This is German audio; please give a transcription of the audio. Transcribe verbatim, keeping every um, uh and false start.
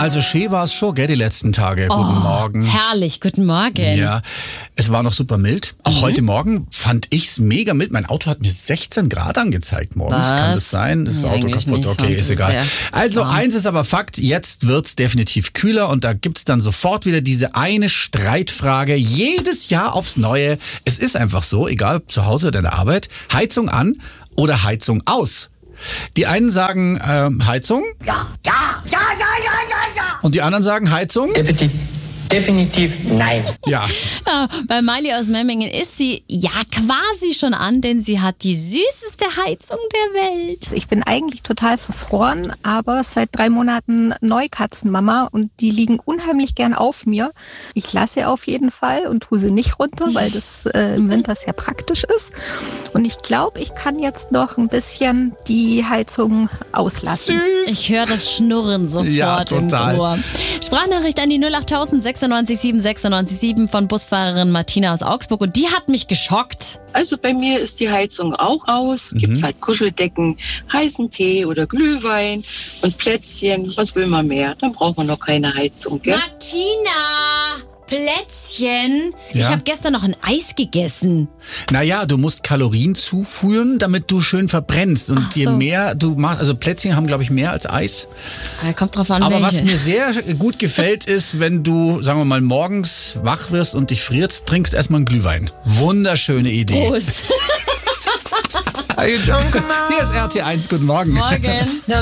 Also schön war es schon, gell, die letzten Tage. Oh, Guten Morgen. Herrlich, guten Morgen. Ja, es war noch super mild. Auch mhm. heute Morgen fand ich's mega mild. Mein Auto hat mir sechzehn Grad angezeigt morgens. Was? Kann das sein? Ist das Auto Eigentlich kaputt? nicht, Okay, ist egal. Also warm. eins ist aber Fakt, jetzt wird's definitiv kühler und da gibt's dann sofort wieder diese eine Streitfrage. Jedes Jahr aufs Neue. Es ist einfach so, egal ob zu Hause oder in der Arbeit, Heizung an oder Heizung aus. Die einen sagen äh, Heizung. Ja, ja, ja, ja, ja, ja, ja. Und die anderen sagen Heizung. Definitiv, definitiv nein. Ja. Ja, bei Miley aus Memmingen ist sie ja quasi schon an, denn sie hat die süßeste Heizung der Welt. Ich bin eigentlich total verfroren, aber seit drei Monaten Neukatzenmama und die liegen unheimlich gern auf mir. Ich lasse auf jeden Fall und tue sie nicht runter, weil das äh, im Winter sehr praktisch ist. Und ich glaube, ich kann jetzt noch ein bisschen die Heizung auslassen. Süß. Ich höre das Schnurren sofort Ja, total. im Ohr. Sprachnachricht an die null acht sechsundneunzig sieben sechsundneunzig sieben von Busfahrerin Martina aus Augsburg und die hat mich geschockt. Also bei mir ist die Heizung auch aus. Mhm. Gibt's halt Kuscheldecken, heißen Tee oder Glühwein und Plätzchen. Was will man mehr? Dann braucht man noch keine Heizung, gell? Martina! Plätzchen. Ja? Ich habe gestern noch ein Eis gegessen. Naja, du musst Kalorien zuführen, damit du schön verbrennst. Und Ach je so. mehr du machst, also Plätzchen haben, glaube ich, mehr als Eis. Kommt drauf an, Aber welche. was mir sehr gut gefällt, ist, wenn du, sagen wir mal, morgens wach wirst und dich frierst, trinkst erstmal einen Glühwein. Wunderschöne Idee. Prost. Hier ist R T eins, guten Morgen. Morgen.